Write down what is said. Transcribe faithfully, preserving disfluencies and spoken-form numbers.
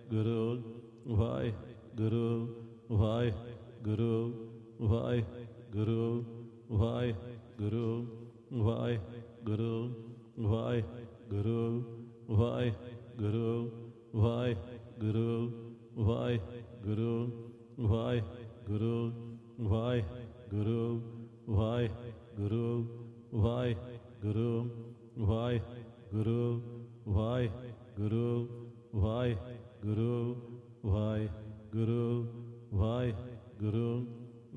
Guru Waheguru Waheguru Waheguru Waheguru Waheguru Waheguru Waheguru Waheguru Waheguru Waheguru Waheguru Waheguru Waheguru Waheguru Waheguru Waheguru Waheguru Waheguru